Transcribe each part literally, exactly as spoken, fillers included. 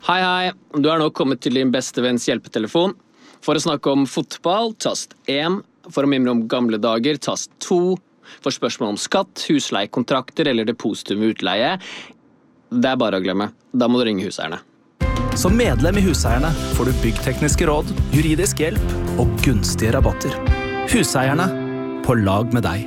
Hei, hei. Du er nå kommet til din beste venns hjelpetelefon. For å snakke om fotball, tast én. For å mimre om gamle dager, tast to. For spørsmål om skatt, husleiekontrakter eller depositum ved utleie, det er bare å glemme. Da må du ringe huseierne. Som medlem i Huseierne får du byggtekniske råd, juridisk hjelp og gunstige rabatter. Huseierne, på lag med deg.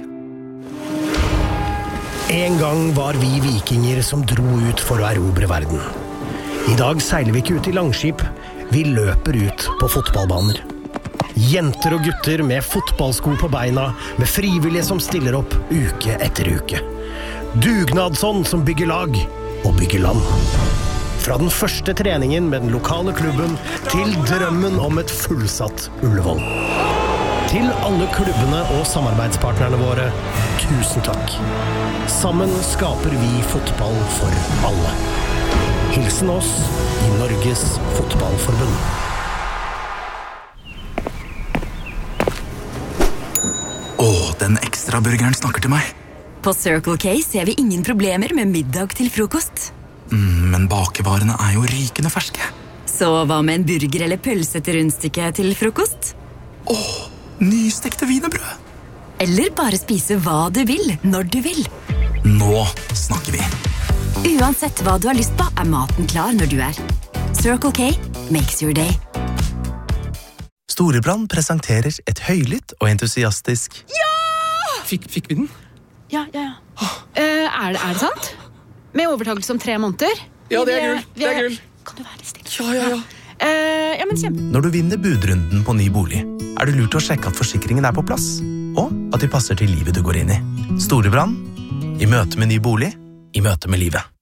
En gang var vi vikinger som dro ut for å erobre verden. I dag seiler vi ikke ut i langskip, vi løper ut på fotballbaner. Jenter og gutter med fotballsko på beina, med frivillige som stiller opp uke etter uke. Dugnadsånd som bygger lag og bygger land. Fra den første treningen med den lokale klubben til drømmen om et fullsatt Ullevål. Til alle klubbene og samarbeidspartnerne våre, tusen takk. Sammen skaper vi fotball for alle. Hilsen oss i Norges Fotballforbund. Åh, den ekstra burgeren snakker til meg. På Circle K ser vi ingen problemer med middag til frokost. Mm, men bakevarene er jo rykende ferske. Så hva med en burger eller pølse til rundstykke til frokost? Åh, nystekte wienerbrød. Eller bare spise hva du vil, når du vil. Nå snakker vi. Uansett hva du har lyst på, er maten klar når du er. Circle K makes your day. Storebrand presenterer et høylytt og entusiastisk Ja! Fikk, fikk vi den? Ja, ja, ja. Uh, er, det, er det sant? Med overtakelse om tre måneder? Ja, det er gull. Det er gull. Kan du være litt stille? Ja, ja, ja. Uh, ja, men kjempe. Når du vinner budrunden på ny bolig, er det lurt å sjekke at forsikringen er på plass, og at de passer til livet du går inn i. Storebrand, i møte med ny bolig, i møte med livet.